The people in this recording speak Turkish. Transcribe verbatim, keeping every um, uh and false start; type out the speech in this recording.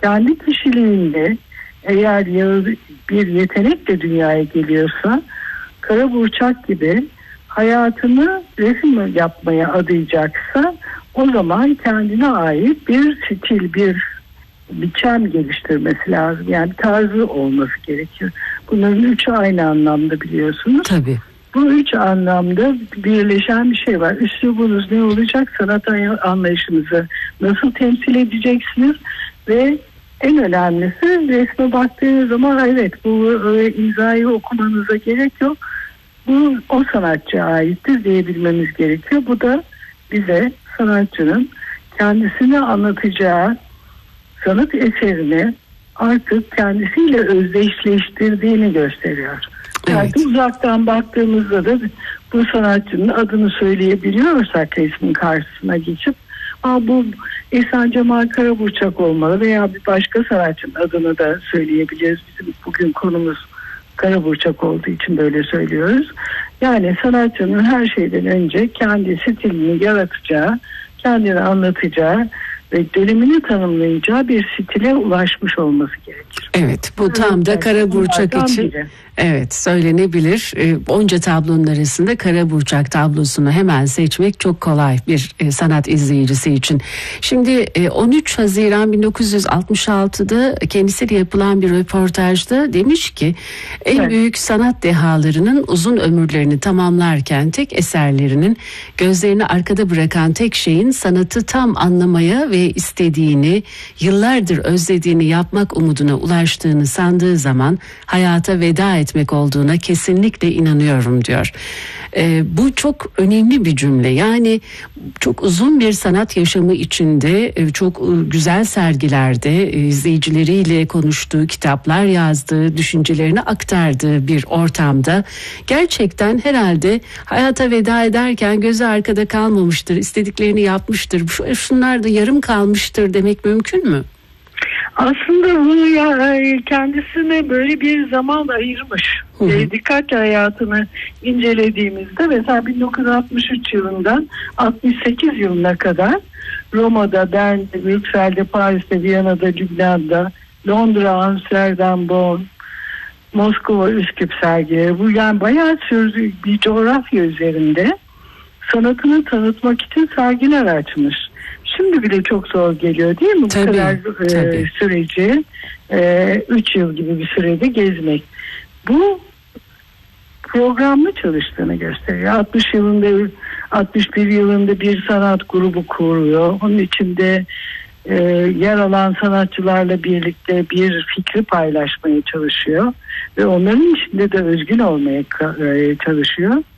kendi kişiliğinde eğer bir yetenekle dünyaya geliyorsa Kara Burçak gibi hayatını resim yapmaya adayacaksa o zaman kendine ait bir stil, bir biçim geliştirmesi lazım. Yani tarzı olması gerekiyor. Bunların üçü aynı anlamda biliyorsunuz. Tabii. Bu üç anlamda birleşen bir şey var. Üslubunuz ne olacak? Sanat anlayışınızı nasıl temsil edeceksiniz? Ve en önemlisi resme baktığınız zaman evet bu e, imzayı okumanıza gerek yok. Bu o sanatçıya aittir diyebilmemiz gerekiyor. Bu da bize sanatçının kendisini anlatacağı sanat eserini artık kendisiyle özdeşleştirdiğini gösteriyor. Evet. Yani uzaktan baktığımızda da bu sanatçının adını söyleyebiliyorsak resmin karşısına geçip Aa, bu Esen Cemal Kara Burçak olmalı veya bir başka sanatçının adını da söyleyebiliriz. Bizim bugün konumuz Kara Burçak olduğu için böyle söylüyoruz. Yani sanatçının her şeyden önce kendi stilini yaratacağı, kendini anlatacağı ve dönemini tanımlayacağı bir stile ulaşmış olması gerekir. Evet, bu tam da Kara Burçak için biri. Evet söylenebilir. E, onca tablonun arasında Kara Burçak tablosunu hemen seçmek çok kolay bir e, sanat izleyicisi için. Şimdi e, on üç Haziran bin dokuz yüz altmış altıda kendisiyle yapılan bir röportajda demiş ki en evet. büyük sanat dehalarının uzun ömürlerini tamamlarken tek eserlerinin gözlerini arkada bırakan tek şeyin sanatı tam anlamaya ve istediğini, yıllardır özlediğini yapmak umuduna ulaştığını sandığı zaman hayata veda etmek olduğuna kesinlikle inanıyorum diyor. Ee, bu çok önemli bir cümle. Yani çok uzun bir sanat yaşamı içinde, çok güzel sergilerde izleyicileriyle konuştuğu, kitaplar yazdığı, düşüncelerini aktardığı bir ortamda gerçekten herhalde hayata veda ederken gözü arkada kalmamıştır, istediklerini yapmıştır, şunlar da yarım kalmıştır demek mümkün mü? Aslında bunu ya, kendisine böyle bir zaman ayırmış. Hı hı. E, dikkatle hayatını incelediğimizde mesela bin dokuz yüz altmış üç yılından altmış sekiz yılına kadar Roma'da, Bern'de, Brüksel'de, Paris'te, Viyana'da, Lübnan'da, Londra, Amsterdam, Bonn, Moskova, Üsküp sergileri. Bu yani bayağı sürdüğü bir coğrafya üzerinde sanatını tanıtmak için sergiler açmış. Şimdi bile çok zor geliyor değil mi? Tabii, bu kadar tabii. E, süreci üç e, yıl gibi bir sürede gezmek. Bu programlı çalıştığını gösteriyor. altmış yılında altmış bir yılında bir sanat grubu kuruyor. Onun içinde e, yer alan sanatçılarla birlikte bir fikri paylaşmaya çalışıyor ve onların içinde de özgün olmaya e, çalışıyor.